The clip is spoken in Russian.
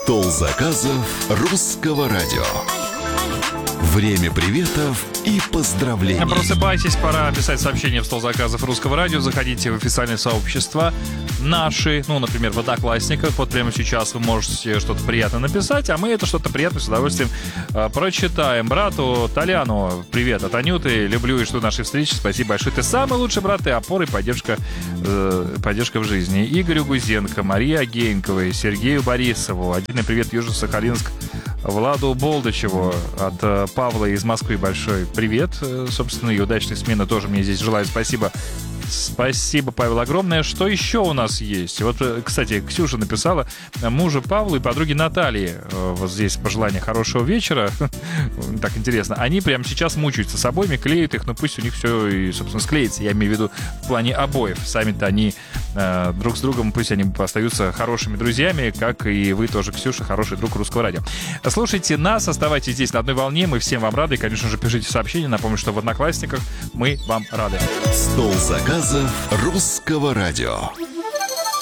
Стол заказов Русского радио. Время приветов и поздравлений. Просыпайтесь, пора писать сообщения в стол заказов Русского радио. Заходите в официальные сообщества наши, например, в Одноклассниках. Вот прямо сейчас вы можете что-то приятное написать, а мы это что-то приятное с удовольствием прочитаем. Брату Толяну привет от Анюты. Люблю и жду нашей встречи. Спасибо большое. Ты самый лучший брат, ты опора и поддержка в жизни. Игорю Гузенко, Марии Агеенковой, Сергею Борисову. Отдельный привет Южно-Сахалинск. Владу Болдычеву от Павла из Москвы большой привет. Собственно, и удачной смены тоже мне здесь желаю. Спасибо. Спасибо, Павел, огромное. Что еще у нас есть? Вот, кстати, Ксюша написала мужу Павлу и подруге Натальи. Вот здесь пожелание хорошего вечера. Так интересно. Они прямо сейчас мучаются с обоями, клеют их, но пусть у них все, и, собственно, склеится. Я имею в виду в плане обоев. Сами-то они друг с другом, пусть они остаются хорошими друзьями, как и вы тоже, Ксюша, хороший друг Русского радио. Слушайте нас, оставайтесь здесь на одной волне. Мы всем вам рады. И, конечно же, пишите сообщения. Напомню, что в Одноклассниках мы вам рады. Стол заказов Русского радио.